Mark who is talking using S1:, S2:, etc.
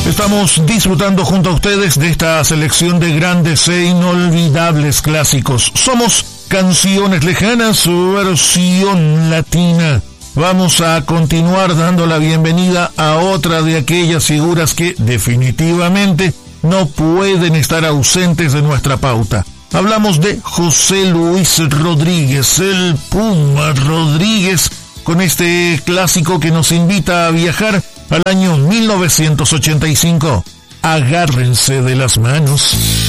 S1: Estamos disfrutando junto a ustedes de esta selección de grandes e inolvidables clásicos. Somos Canciones Lejanas, versión latina. Vamos a continuar dando la bienvenida a otra de aquellas figuras que definitivamente no pueden estar ausentes de nuestra pauta. Hablamos de José Luis Rodríguez, el Puma Rodríguez, con este clásico que nos invita a viajar al año 1985. Agárrense de las manos.